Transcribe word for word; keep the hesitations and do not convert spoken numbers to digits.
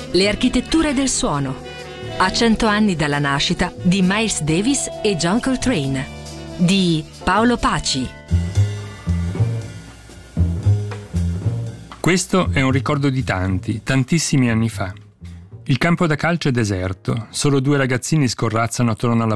Le architetture del suono. A cento anni dalla nascita di Miles Davis e John Coltrane. Di Paolo Paci. Questo è un ricordo di tanti, tantissimi anni fa. Il campo da calcio è deserto, solo due ragazzini scorrazzano attorno alla